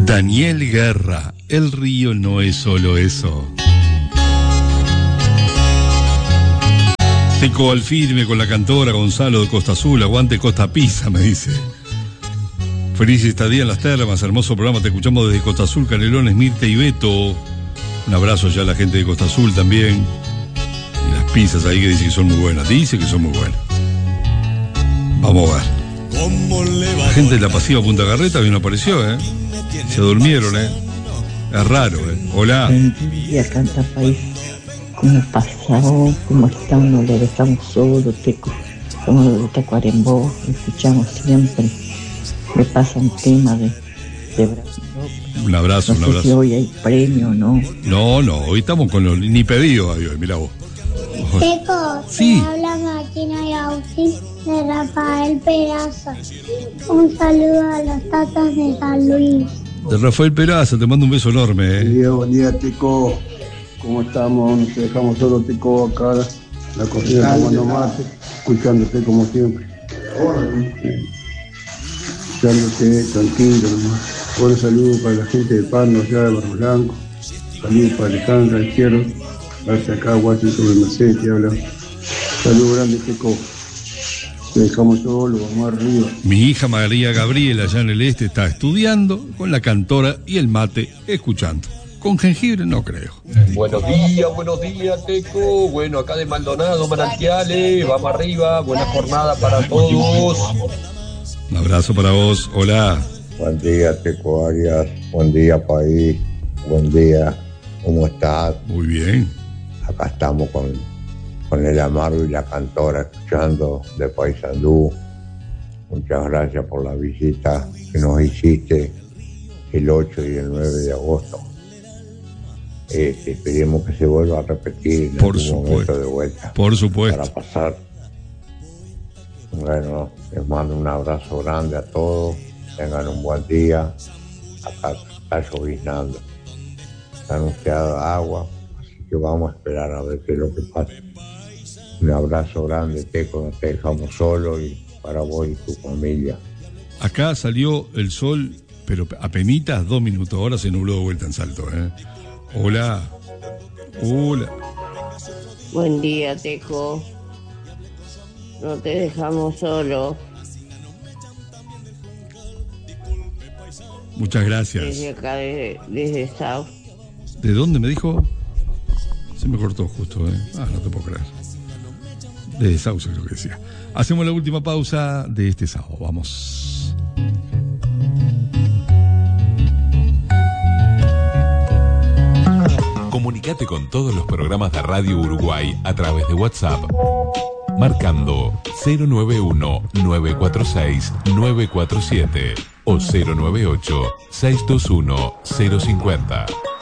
Daniel Guerra, el río no es solo eso. Teco al firme con la cantora Gonzalo de Costa Azul, aguante Costa Pizza, me dice. Feliz estadía en las termas, hermoso programa, te escuchamos desde Costa Azul, Canelones, Mirte y Beto. Un abrazo ya a la gente de Costa Azul también. Y las pizzas ahí que dice que son muy buenas, dice que son muy buenas. Vamos a ver. La gente de la pasiva Punta Carreta bien apareció, ¿eh? Se durmieron, ¿eh? Es raro, ¿eh? Hola. Y acá en este país, ¿cómo pasó? ¿Cómo está? No lo dejamos solo, Teco. Como de Tacuarembó, escuchamos siempre. Le pasa un tema de Brasil. Un abrazo, no un sé abrazo. Si hoy hay premio o no. No, hoy estamos con los ni pedido, adiós, mirá vos. Teco, sí. Te habla Máquina y Agustín de Rafael Peraza. Un saludo a las tatas de San Luis. De Rafael Peraza, te mando un beso enorme, Buen día, Teco. ¿Cómo estamos? Nos dejamos solo, Teco, acá. La cocina tomando mate, escuchándote como siempre. Escuchándote tranquilo nomás. Un saludo para la gente de Pando, allá de Barro Blanco. Saludos para Alejandra Izquierdo. Gracias acá, Washington, el Mercedes, te habla. Saludos grande, Teco. Te dejamos solo, vamos arriba. Mi hija María Gabriela, allá en el este, está estudiando con la cantora y el mate, escuchando. Con jengibre no creo. Buenos días, Teco. Bueno, acá de Maldonado, Manantiales, vamos arriba, buena jornada para todos. Un abrazo para vos, hola. Buen día, Teco Arias, buen día, país, buen día, ¿cómo estás? Muy bien. Acá estamos con el Amargo y la cantora escuchando de Paysandú. Muchas gracias por la visita que nos hiciste el 8 y el 9 de agosto. Esperemos que se vuelva a repetir en algún momento de vuelta. Por supuesto. Para pasar. Bueno, les mando un abrazo grande a todos. Tengan un buen día. Acá está lloviznando. Está anunciada agua. Así que vamos a esperar a ver qué es lo que pasa. Un abrazo grande, Teco. No te dejamos solo y para vos y tu familia. Acá salió el sol, pero apenitas 2 minutos. Ahora se nubló de vuelta en Salto, ¿eh? Hola. Hola. Buen día, Teco. No te dejamos solo. Muchas gracias. Desde acá, desde South. ¿De dónde me dijo? Se me cortó justo, ¿eh? No te puedo creer. Desde Sauce creo que decía. Hacemos la última pausa de este sábado. Vamos. Comunicate con todos los programas de Radio Uruguay a través de WhatsApp. Marcando 091-946-947 o 098-621-050.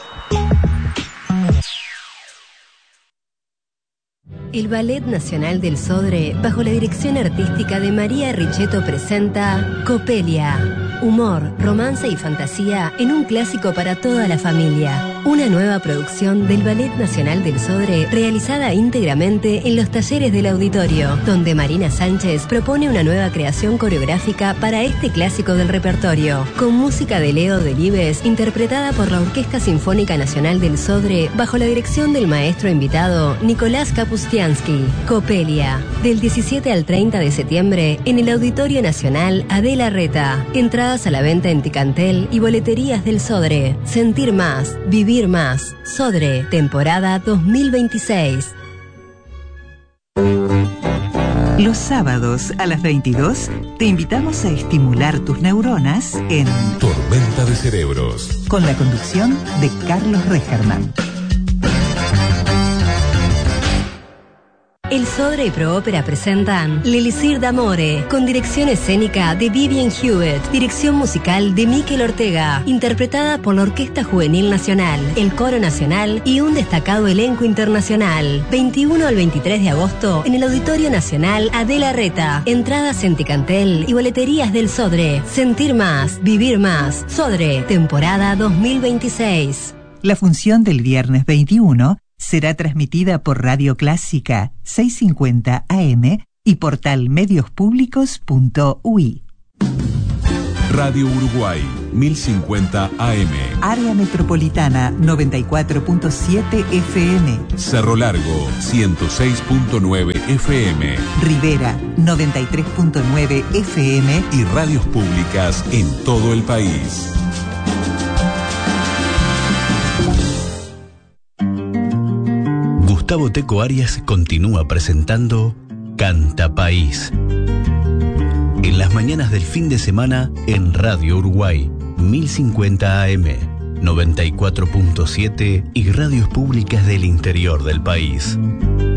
El Ballet Nacional del Sodre, bajo la dirección artística de María Richetto, presenta Copelia. Humor, romance y fantasía en un clásico para toda la familia. Una nueva producción del Ballet Nacional del Sodre, realizada íntegramente en los talleres del auditorio, donde Marina Sánchez propone una nueva creación coreográfica para este clásico del repertorio, con música de Leo Delibes, interpretada por la Orquesta Sinfónica Nacional del Sodre, bajo la dirección del maestro invitado Nicolás Kapustiansky. Copelia, del 17 al 30 de septiembre, en el Auditorio Nacional Adela Reta. Entradas a la venta en Ticantel y boleterías del Sodre. Sentir más, vivir más. Sodre, temporada 2026. Los sábados a las 22 te invitamos a estimular tus neuronas en Tormenta de Cerebros, con la conducción de Carlos Regerman. El Sodre y Proópera presentan L'Elisir d'Amore, con dirección escénica de Vivian Hewitt, dirección musical de Miquel Ortega, interpretada por la Orquesta Juvenil Nacional, el Coro Nacional y un destacado elenco internacional. 21 al 23 de agosto en el Auditorio Nacional Adela Reta. Entradas en Ticantel y boleterías del Sodre. Sentir más, vivir más. Sodre, temporada 2026. La función del viernes 21 será transmitida por Radio Clásica 650 AM y portal mediospublicos.ui. Radio Uruguay, 1050 AM. Área Metropolitana, 94.7 FM. Cerro Largo, 106.9 FM. Rivera, 93.9 FM. Y radios públicas en todo el país. Gustavo Teco Arias continúa presentando Canta País. En las mañanas del fin de semana en Radio Uruguay, 1050 AM, 94.7 y radios públicas del interior del país.